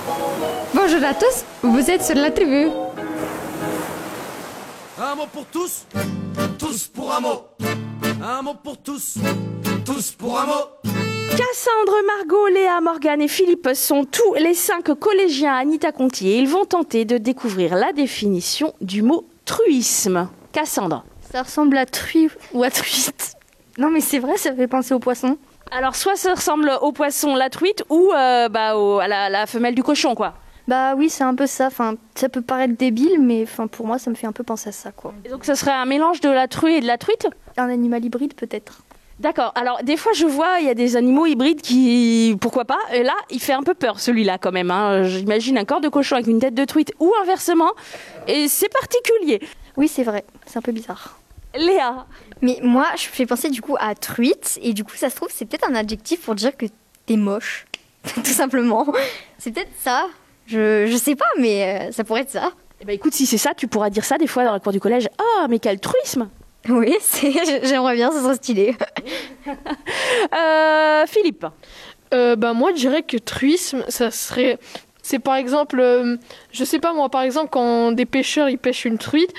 Bonjour à tous, vous êtes sur la tribu. Un mot pour tous, tous pour un mot. Un mot pour tous, tous pour un mot. Cassandre, Margot, Léa, Morgane et Philippe sont tous les 5 collégiens à Anita Conti et ils vont tenter de découvrir la définition du mot truisme. Cassandre. Ça ressemble à truie ou à truite. Non mais c'est vrai, ça fait penser au poisson. Alors soit ça ressemble au poisson, la truite, ou à la femelle du cochon, quoi. Bah oui, c'est un peu ça. Enfin, ça peut paraître débile, mais enfin, pour moi, ça me fait un peu penser à ça, quoi. Et donc ça serait un mélange de la truie et de la truite ? Un animal hybride, peut-être. D'accord. Alors, des fois, je vois, il y a des animaux hybrides qui... Pourquoi pas ? Et là, il fait un peu peur, celui-là, quand même. Hein. J'imagine un corps de cochon avec une tête de truite, ou inversement. Et c'est particulier. Oui, c'est vrai. C'est un peu bizarre. Léa. Mais moi, je fais penser du coup à truite. Et du coup, ça se trouve, c'est peut-être un adjectif pour dire que t'es moche. Tout simplement. C'est peut-être ça. Je sais pas, mais ça pourrait être ça. Eh ben, écoute, si c'est ça, tu pourras dire ça des fois dans la cour du collège. Ah, mais quel truisme ! Oui, j'aimerais bien, ça serait stylé. Philippe. Moi, je dirais que truisme, ça serait... C'est par exemple, je sais pas moi, par exemple, quand des pêcheurs, ils pêchent une truite,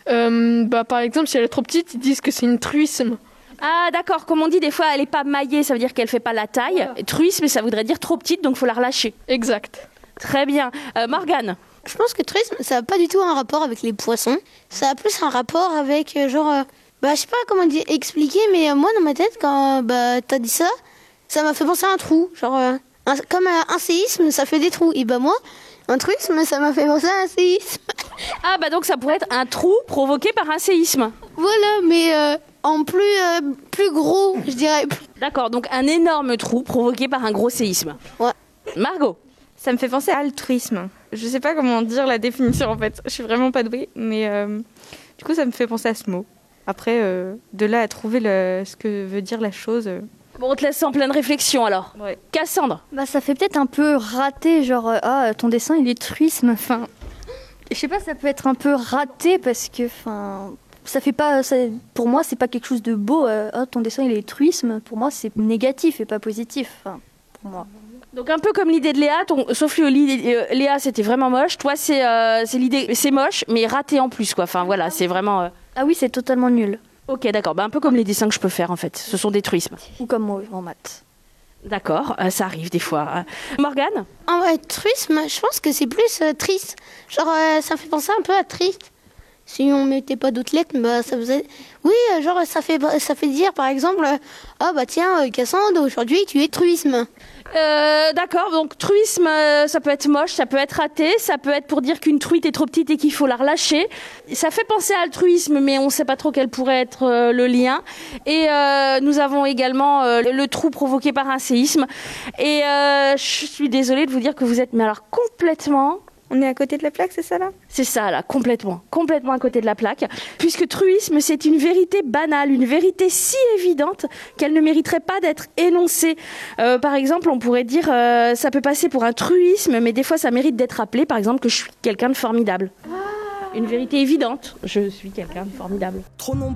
par exemple, si elle est trop petite, ils disent que c'est une truisme. Ah, d'accord. Comme on dit, des fois, elle est pas maillée, ça veut dire qu'elle fait pas la taille. Voilà. Truisme, ça voudrait dire trop petite, donc faut la relâcher. Exact. Très bien. Morgane. Je pense que truisme, ça n'a pas du tout un rapport avec les poissons. Ça a plus un rapport avec, je sais pas comment expliquer, mais moi, dans ma tête, quand t'as dit ça, ça m'a fait penser à un trou. Comme un séisme, ça fait des trous. Et moi, un truisme, ça m'a fait penser à un séisme. Ah, donc ça pourrait être un trou provoqué par un séisme. Voilà, mais en plus gros, je dirais. D'accord, donc un énorme trou provoqué par un gros séisme. Ouais. Margot. Ça me fait penser à altruisme. Je sais pas comment dire la définition en fait. Je suis vraiment pas douée, mais du coup ça me fait penser à ce mot. Après, de là à trouver ce que veut dire la chose. Bon, on te laisse en pleine réflexion alors. Ouais. Cassandre. Ça fait peut-être un peu raté, ton dessin il est truisme. Enfin, je sais pas, ça peut être un peu raté parce que, ça fait pas. Pour moi, c'est pas quelque chose de beau. Ton dessin il est truisme. Pour moi, c'est négatif et pas positif. Pour moi. Donc un peu comme l'idée de Léa, sauf que Léa c'était vraiment moche. Toi c'est l'idée, c'est moche mais raté en plus quoi. Enfin voilà, c'est vraiment. Ah oui, c'est totalement nul. Ok, d'accord. Un peu comme les dessins que je peux faire en fait. Ce sont des truismes. Ou comme moi en maths. D'accord, ça arrive des fois. Morgane. Truisme, je pense que c'est plus triste. Ça fait penser un peu à triste. Si on mettait pas d'autres lettres, ça faisait... Oui, ça fait dire, par exemple, Cassandre, aujourd'hui, tu es truisme. D'accord, donc truisme, ça peut être moche, ça peut être raté, ça peut être pour dire qu'une truite est trop petite et qu'il faut la relâcher. Ça fait penser à altruisme, mais on ne sait pas trop quel pourrait être le lien. Et nous avons également le trou provoqué par un séisme. Et je suis désolée de vous dire que vous êtes, mais alors complètement... On est à côté de la plaque, c'est ça là ? C'est ça là, complètement à côté de la plaque. Puisque truisme, c'est une vérité banale, une vérité si évidente qu'elle ne mériterait pas d'être énoncée. Par exemple, on pourrait dire, ça peut passer pour un truisme, mais des fois ça mérite d'être rappelé, par exemple, que je suis quelqu'un de formidable. Une vérité évidente, je suis quelqu'un de formidable. Trop nombreux